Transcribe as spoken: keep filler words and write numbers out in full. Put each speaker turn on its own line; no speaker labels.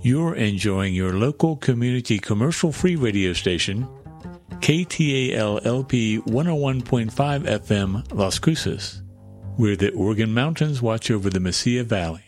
You're enjoying your local community commercial-free radio station, K T A L L P one oh one point five F M, Las Cruces, where the Organ Mountains watch over the Mesilla Valley.